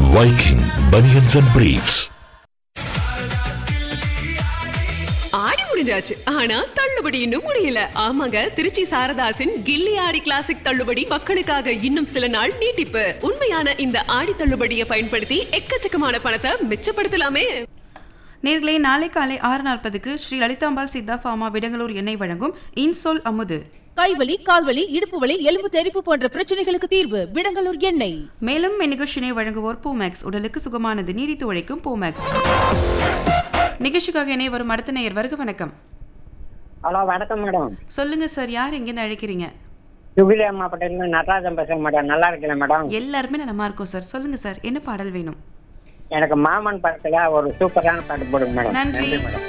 Viking Bunions and Briefs. ஆடி முடிஞ்சாச்சு, ஆனா தள்ளுபடி இன்னும் முடியல. ஆமாங்க, திருச்சி சாரதாசின் கில்லி ஆடி கிளாசிக் தள்ளுபடி மக்களுக்காக இன்னும் சில நாள் நீட்டிப்பு. உண்மையான இந்த ஆடி தள்ளுபடியை பயன்படுத்தி எக்கச்சக்கமான பணத்தை மிச்சப்படுத்தலாமே. நேர்களே, நாளை காலை 6:40க்கு ஸ்ரீ லலிதாம்பாள் சித்தா ஃபார்மா விடங்கலூர் எண்ணெய் வழங்கும் இன்சோல் அமுது. கைவலி, கால்வலி, இடுப்பு வலி, எலும்பு தெறிப்பு போன்ற பிரச்சனைகளுக்கு தீர்வு விடங்கலூர் எண்ணெய். மேலும் இந்நிகழ்ச்சியை வழங்குவோர் போமேக்ஸ், உடலுக்கு சுகமானது, நீடித்து உழைக்கும் போமேக்ஸ். நிகழ்ச்சிக்காக இணைய வரும் அடுத்த நேயர். வருக வணக்கம். ஹலோ, வணக்கம் மேடம். சொல்லுங்க சார், யார் எங்கேருந்து அழைக்கிறீங்க? சுகிலி அம்மா பட்டேல் நடராஜன் பேசுறேன் மேடம். நல்லா இருக்கல மேடம்? எல்லாருமே நலமா இருக்கும் சார். சொல்லுங்க சார், என்ன பாடல் வேணும்? எனக்கு மாமன் படத்துல ஒரு சூப்பரான பாட்டு போடுங்க மேடம். நன்றி மேடம்.